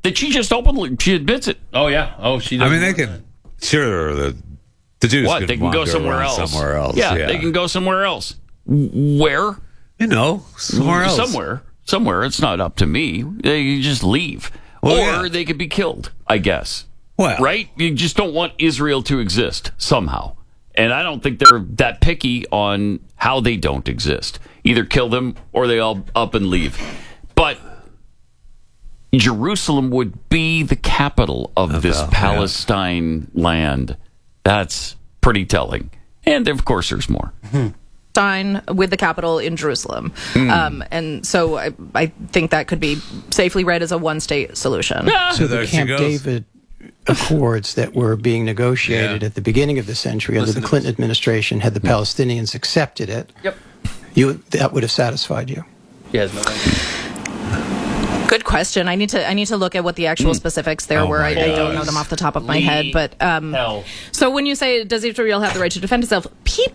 that she just openly, she admits it. Oh, yeah. Oh, she does. I mean, they can, sure, the Jews What? They can go somewhere else. Somewhere else. Yeah, they can go somewhere else. Where? Somewhere else. Somewhere. It's not up to me. They can just leave. Or they could be killed, I guess. Well, right? You just don't want Israel to exist somehow. And I don't think they're that picky on how they don't exist. Either kill them or they all up and leave. But Jerusalem would be the capital of this Palestine land. That's pretty telling. And of course, there's more. With the capital in Jerusalem. And so I think that could be safely read as a one-state solution. So the Camp David Accords that were being negotiated at the beginning of the century under the Clinton administration, had the Palestinians accepted it, that would have satisfied you. Yes, no. Good question. I need to look at what the actual specifics there were. I don't know them off the top of my head. But so when you say, does Israel have the right to defend itself?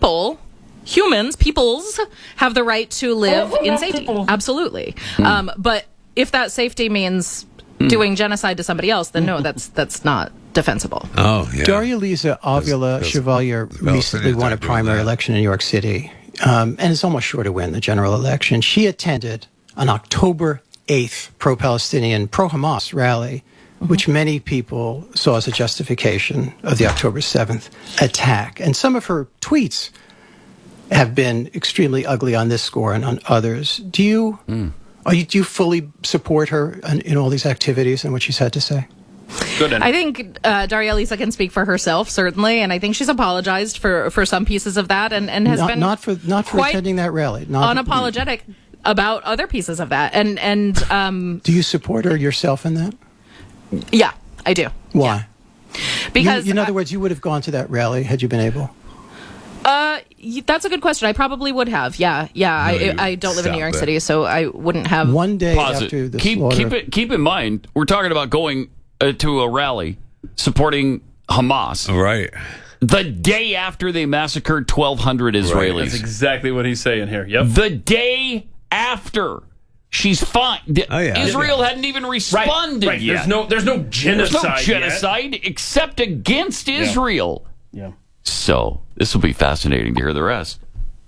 Peoples have the right to live in safety. Absolutely. But if that safety means doing genocide to somebody else, then no, that's not defensible. Oh, yeah. Daria Lisa Avila Chevalier recently won a primary election in New York City, and is almost sure to win the general election. She attended on October 8th pro-Palestinian, pro-Hamas rally, which many people saw as a justification of the October 7th attack. And some of her tweets have been extremely ugly on this score and on others. Do you fully support her in all these activities and what she's had to say? Good. I think Daria Lisa can speak for herself, certainly, and I think she's apologized for some pieces of that, and has been not for attending that rally, unapologetic about other pieces of that. And do you support her yourself in that? Yeah, I do. Why? Yeah. Because in other words, you would have gone to that rally had you been able. That's a good question. I probably would have. Yeah. I don't live in New York City, so I wouldn't have. One day after the slaughter. Keep in mind, we're talking about going to a rally supporting Hamas. Right. The day after they massacred 1,200 Israelis. Right. That's exactly what he's saying here. Yep. The day after. She's fine. Israel hadn't even responded yet. There's no genocide except against Israel. Yeah. So this will be fascinating to hear the rest.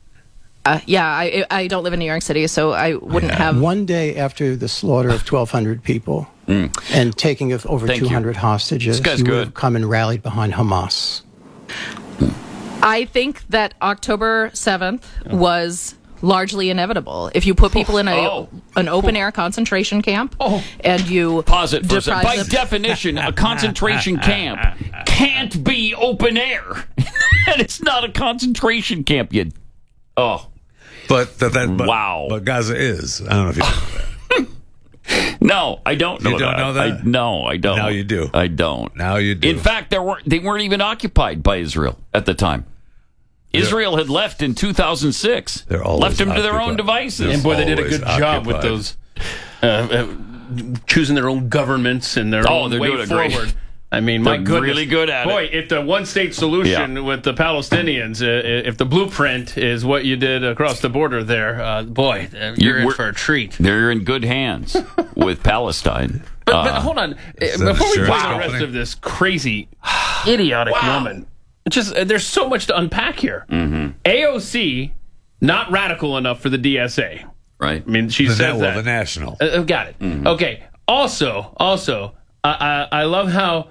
I don't live in New York City, so I wouldn't have. One day after the slaughter of 1,200 people and taking of over 200 hostages, you would have come and rallied behind Hamas. I think that October 7th was largely inevitable. If you put people in an open-air concentration camp and you pause it for a second. By definition, a concentration camp can't be open air. And it's not a concentration camp yet. But wow. But Gaza is. I don't know if you know that. No, I don't know that. You don't know that? No, I don't. Now you do. I don't. Now you do. In fact, they weren't even occupied by Israel at the time. Israel had left in 2006. Left them to their own devices. And boy, they did a good job with those choosing their own governments and their own way forward. I mean, my goodness. Really good at it. Boy, if the one-state solution with the Palestinians, if the blueprint is what you did across the border there, you're in for a treat. They're in good hands with Palestine. But hold on. Before we play the rest of this crazy, idiotic woman, there's so much to unpack here. AOC, not radical enough for the DSA. Right. I mean, she says that. The national. Got it. Okay. Also, I love how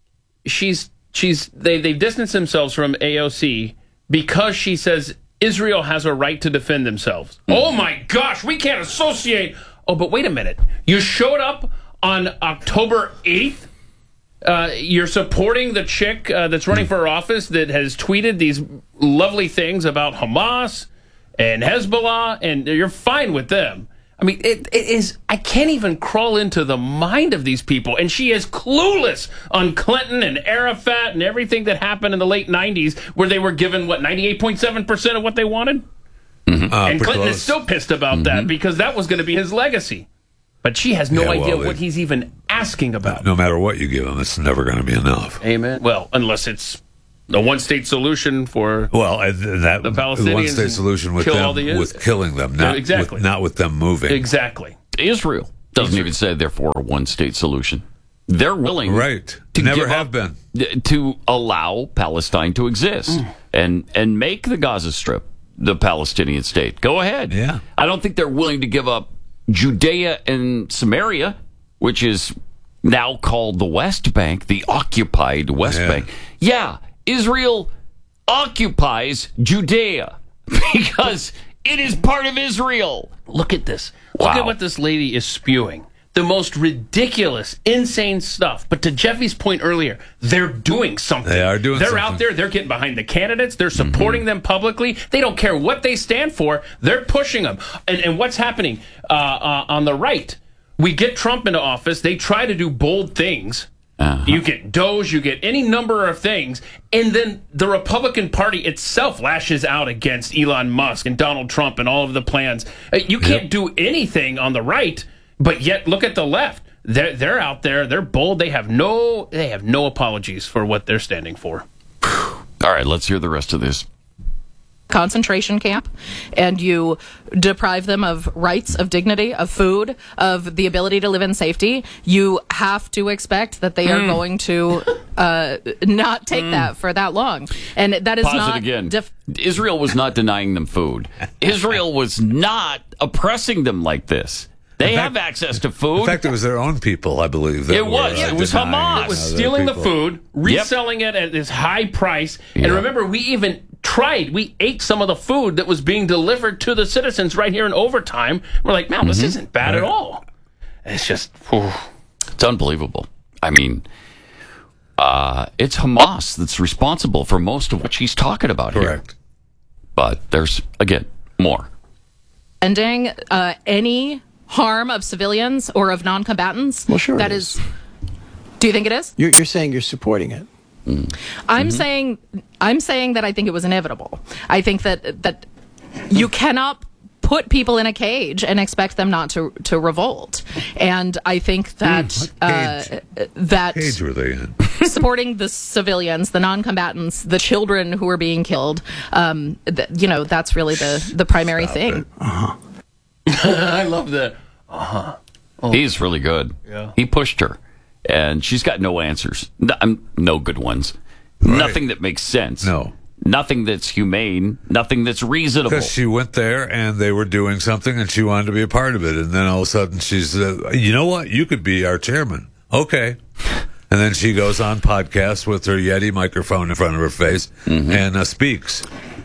they've distanced themselves from AOC because she says Israel has a right to defend themselves. Oh my gosh, we can't associate. Oh, but wait a minute. You showed up on October 8th. You're supporting the chick that's running for office that has tweeted these lovely things about Hamas and Hezbollah, and you're fine with them. I mean, it is. I can't even crawl into the mind of these people. And she is clueless on Clinton and Arafat and everything that happened in the late 90s where they were given, 98.7% of what they wanted? And Clinton is still pissed about that because that was going to be his legacy. But she has no idea what he's even asking about. No matter what you give him, it's never going to be enough. Amen. Well, unless it's a one-state solution for the Palestinians. One-state solution with them, with killing them, not with them moving. Exactly. Israel doesn't even say, therefore, a one-state solution. they're willing to never have been to allow Palestine to exist and make the Gaza Strip the Palestinian state. Go ahead. Yeah. I don't think they're willing to give up Judea and Samaria, which is now called the West Bank, the occupied West Bank. Yeah, Israel occupies Judea because it is part of Israel. Look at this. Look at what this lady is spewing. The most ridiculous, insane stuff. But to Jeffy's point earlier, they're doing something. They are doing something. They're out there. They're getting behind the candidates. They're supporting them publicly. They don't care what they stand for. They're pushing them. And what's happening on the right? We get Trump into office. They try to do bold things. You get DOGE, you get any number of things, and then the Republican Party itself lashes out against Elon Musk and Donald Trump and all of the plans. You can't do anything on the right, but yet look at the left. They're out there. They're bold. They have no apologies for what they're standing for. All right, let's hear the rest of this. Concentration camp, and you deprive them of rights, of dignity, of food, of the ability to live in safety, you have to expect that they are going to not take that for that long. And that is Pause it again. Israel was not denying them food. Israel was not oppressing them like this. They have access to food. In fact, it was their own people, I believe. It was Hamas. It was stealing the food, reselling it at this high price. And remember, we ate some of the food that was being delivered to the citizens right here in overtime. We're like, man, this isn't bad at all. It's just, it's unbelievable. I mean, it's Hamas that's responsible for most of what she's talking about here. Correct. But there's, again, more. Ending any harm of civilians or of non-combatants. Well, sure. That is. Do you think it is? You're saying you're supporting it. I'm saying that I think it was inevitable. I think that you cannot put people in a cage and expect them not to revolt. And I think that that cage were they in? Supporting the civilians, the non-combatants, the children who are being killed, that's really the primary thing. I love that. He's really good. Yeah. He pushed her. And she's got no answers. No good ones. Right. Nothing that makes sense. No. Nothing that's humane. Nothing that's reasonable. Because she went there and they were doing something and she wanted to be a part of it. And then all of a sudden she's, you know what? You could be our chairman. Okay. And then she goes on podcast with her Yeti microphone in front of her face and speaks.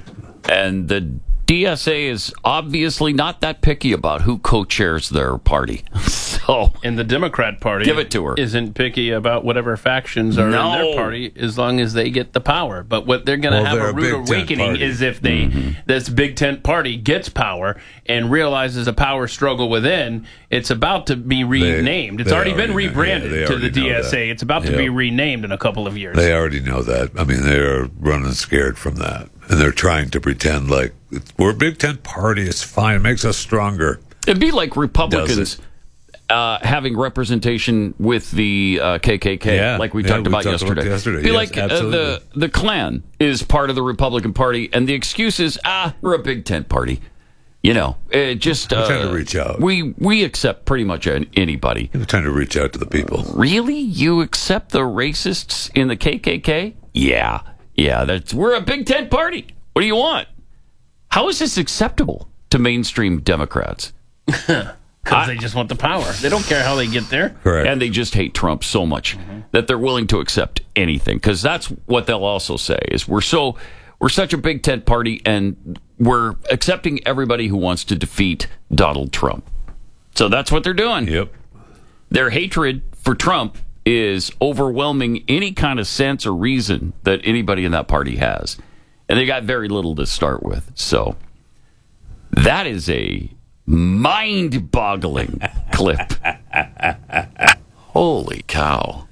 And the DSA is obviously not that picky about who co-chairs their party. So, and the Democrat Party give it to her. Isn't picky about whatever factions are in their party as long as they get the power. But what they're going to have a rude awakening is if this Big Tent party gets power and realizes a power struggle within, it's about to be renamed. It's already been rebranded to the DSA. It's about to be renamed in a couple of years. They already know that. I mean, they are running scared from that. And they're trying to pretend like we're a Big Tent party. It's fine. It makes us stronger. It'd be like Republicans having representation with the KKK, like we talked about yesterday. It'd be like the Klan is part of the Republican Party, and the excuse is, we're a Big Tent party. You know, it just we're trying to reach out. We accept pretty much anybody. We're trying to reach out to the people. Really, you accept the racists in the KKK? Yeah. We're a Big Tent party. What do you want? How is this acceptable to mainstream Democrats? Because they just want the power. They don't care how they get there. Correct. And they just hate Trump so much that they're willing to accept anything. Because that's what they'll also say is we're such a Big Tent party and we're accepting everybody who wants to defeat Donald Trump. So that's what they're doing. Yep. Their hatred for Trump is overwhelming any kind of sense or reason that anybody in that party has. And they got very little to start with. So that is a mind-boggling clip. Holy cow.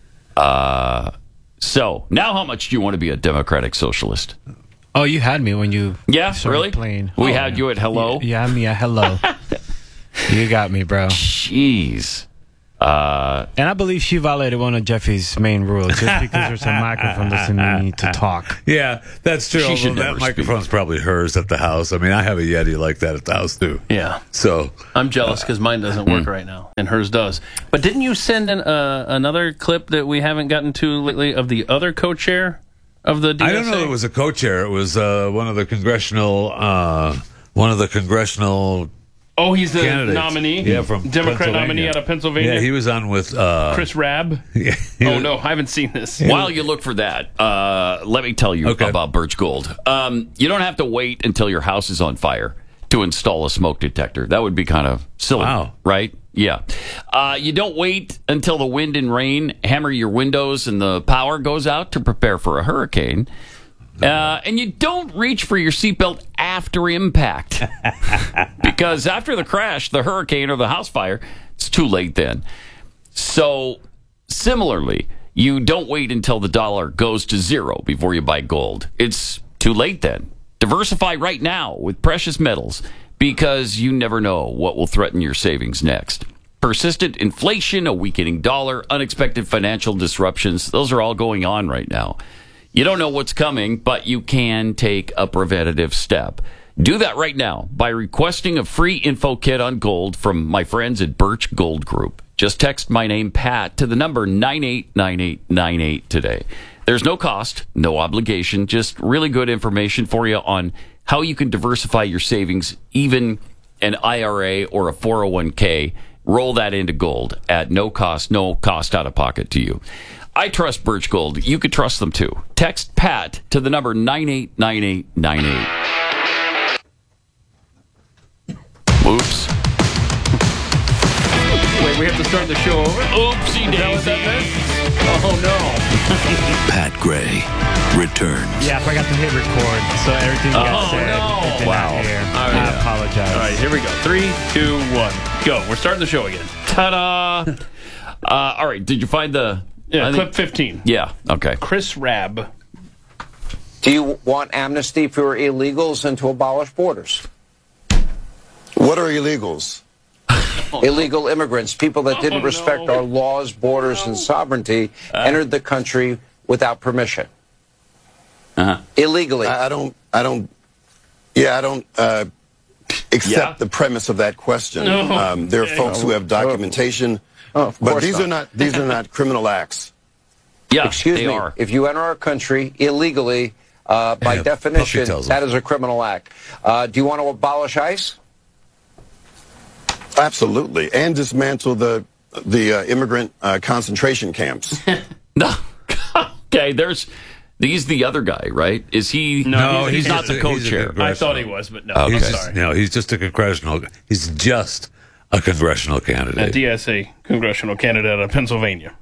So now how much do you want to be a Democratic Socialist? Oh, you had me when you really playing. We had you at hello? You had me at hello. You got me, bro. Jeez. And I believe she violated one of Jeffy's main rules. Just because there's a microphone doesn't mean to talk. Yeah, that's true. She should Although never that microphone's probably hers at the house. I mean, I have a Yeti like that at the house, too. Yeah. So I'm jealous because mine doesn't work right now, and hers does. But didn't you send in another clip that we haven't gotten to lately of the other co-chair of the DSA? I don't know if it was a co-chair. It was one of the congressional... Oh, he's the candidates. nominee? Yeah, from Democrat Pennsylvania. nominee out of Pennsylvania? Yeah, he was on with... Chris Rabb? Yeah, Oh, no, I haven't seen this. While you look for that, let me tell you about Birch Gold. You don't have to wait until your house is on fire to install a smoke detector. That would be kind of silly, right? Yeah. You don't wait until the wind and rain hammer your windows and the power goes out to prepare for a hurricane. And you don't reach for your seatbelt after impact. Because after the crash, the hurricane, or the house fire, it's too late then. So, similarly, you don't wait until the dollar goes to zero before you buy gold. It's too late then. Diversify right now with precious metals, because you never know what will threaten your savings next. Persistent inflation, a weakening dollar, unexpected financial disruptions, those are all going on right now. You don't know what's coming, but you can take a preventative step. Do that right now by requesting a free info kit on gold from my friends at Birch Gold Group. Just text my name, Pat, to the number 989898 today. There's no cost, no obligation, just really good information for you on how you can diversify your savings, even an IRA or a 401k. Roll that into gold at no cost out of pocket to you. I trust Birch Gold. You could trust them too. Text Pat to the number 989898. Oops. Wait, we have to start the show over? Oopsie daisy. Oh, no. Pat Gray returns. Yeah, I forgot to hit record, so everything you guys said. no. it did not hear. I apologize. All right, here we go. 3, 2, 1, go. We're starting the show again. Ta-da! All right, did you find the... Yeah, clip 15. Yeah, okay. Chris Rabb. Do you want amnesty for illegals and to abolish borders? What are illegals? Illegal immigrants, people that didn't respect our laws, borders, and sovereignty, entered the country without permission. Illegally. I don't accept the premise of that question. There are folks who have documentation, but these are not criminal acts. Yeah, Excuse they me. are. If you enter our country illegally, by definition, that is a criminal act. Do you want to abolish ICE? Absolutely, and dismantle the immigrant concentration camps. No. Okay, he's the other guy, right? Is he? No, he's not the co-chair. I thought he was, but no. Okay. I'm He's sorry. he's just a congressional. He's just a congressional A candidate. DSA congressional candidate out of Pennsylvania.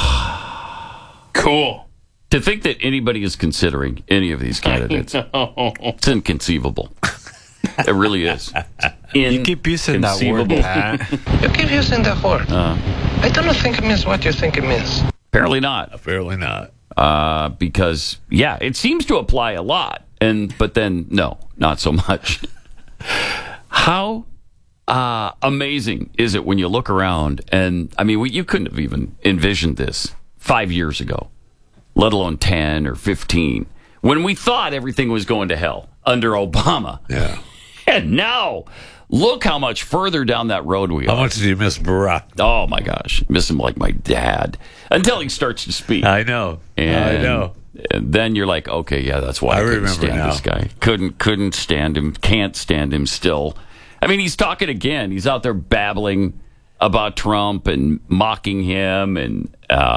Cool. To think that anybody is considering any of these candidates, it's inconceivable. It really is. You keep using that word, Pat. You keep using that word. I don't think it means what you think it means. Apparently not. Apparently not. Because, yeah, it seems to apply a lot. But then, no, not so much. How amazing is it when you look around and, I mean, you couldn't have even envisioned this 5 years ago, let alone 10 or 15, when we thought everything was going to hell under Obama. Yeah. And now, look how much further down that road we are. How much do you miss Barack? Oh, my gosh. Miss him like my dad. Until he starts to speak. I know. And, I know. And then you're like, okay, yeah, that's why I couldn't remember stand now. this guy. Couldn't stand him. Can't stand him still. I mean, he's talking again. He's out there babbling about Trump and mocking him. And,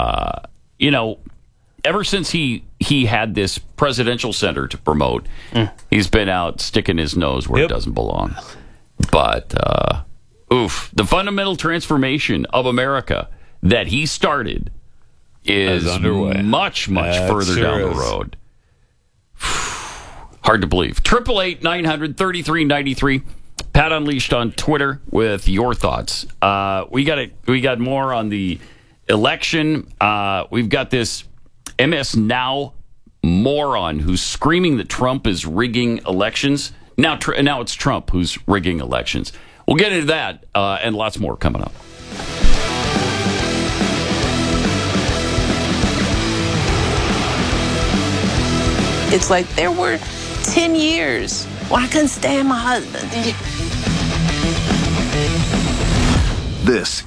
ever since he had this presidential center to promote, he's been out sticking his nose where it doesn't belong. But, the fundamental transformation of America that he started is underway. much further down the road. Hard to believe. 888-900-3393. Pat Unleashed on Twitter with your thoughts. We got more on the election. We've got this MS Now moron who's screaming that Trump is rigging elections. Now it's Trump who's rigging elections. We'll get into that and lots more coming up. It's like there were 10 years when I couldn't stand my husband. This